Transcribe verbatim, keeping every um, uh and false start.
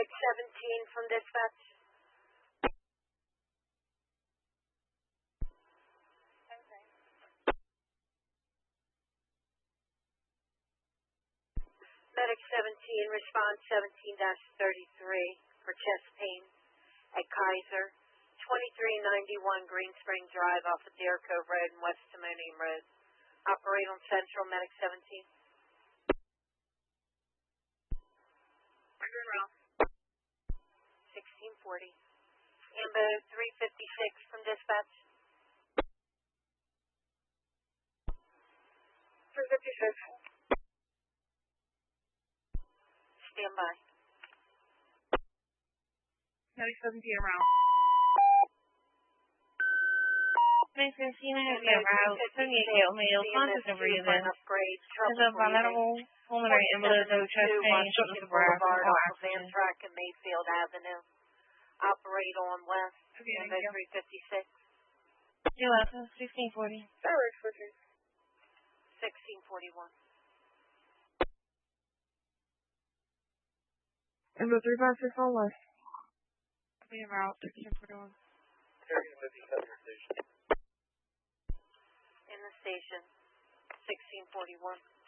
Medic seventeen from dispatch. Okay. Medic seventeen, response seventeen thirty-three for chest pain at Kaiser, twenty-three ninety-one Green Spring Drive off of Deer Cove Road and West Timonium Road. Operate on Central, Medic seventeen. sixteen forty. Ambo three fifty-six from dispatch. three fifty-six. Stand by. Medic seventeen around. Medic seventeen, I have you around. seventy-eight Gale Mail. Contact number you then. Has a bilateral pulmonary embolus, no chest pain, shortness of breath, Boulevard no off of oxygen. Amtrak and Mayfield Avenue. Operate on West. Okay, Ambo three fifty-six. You're welcome. sixteen forty. Forward, switching. sixteen forty-one. Ambo three five six on West. Be en route, sixteen forty-one. In the station. sixteen forty-one.